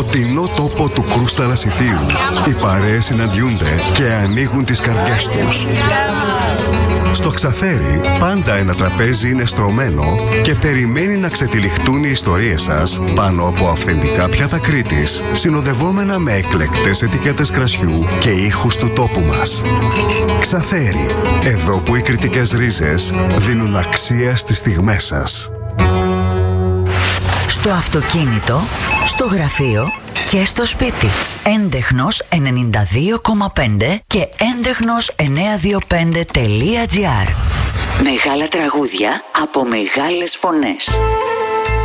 σκοτεινό τόπο του Κρούστα Ανασιθίου, οι παρέες συναντιούνται και ανοίγουν τις καρδιές τους. Στο Ξαθέρι πάντα ένα τραπέζι είναι στρωμένο και περιμένει να ξετυλιχτούν οι ιστορίες σας πάνω από αυθεντικά πιάτα Κρήτης, συνοδευόμενα με εκλεκτές ετικέτες κρασιού και ήχους του τόπου μας. Ξαθέρι, εδώ που οι κρητικές ρίζες δίνουν αξία στις στιγμές σας. Στο αυτοκίνητο, στο γραφείο και στο σπίτι. Έντεχνος 92,5 και έντεχνος 925.gr. Μεγάλα τραγούδια από μεγάλες φωνές.